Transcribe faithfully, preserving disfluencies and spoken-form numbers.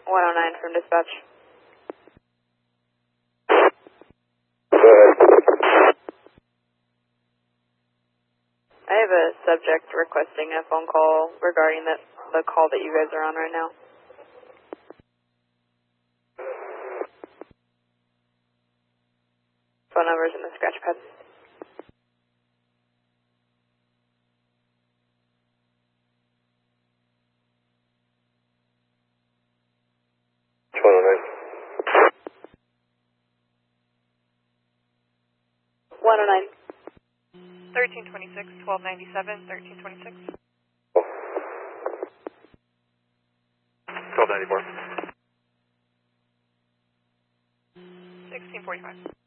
one oh nine from dispatch. I have a subject requesting a phone call regarding the, the call that you guys are on right now. Phone number's in the scratch pad. one oh nine. one oh nine. thirteen twenty-six, twelve ninety-seven, thirteen twenty-six. twelve ninety-four. sixteen forty-five.